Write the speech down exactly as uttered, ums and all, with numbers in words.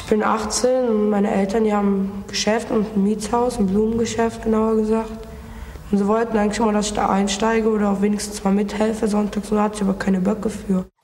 bin achtzehn und meine Eltern, die haben ein Geschäft und ein Mietshaus, ein Blumengeschäft genauer gesagt. Und sie wollten eigentlich mal, dass ich da einsteige oder auch wenigstens mal mithelfe sonntags, so hatte ich aber keine Böcke für.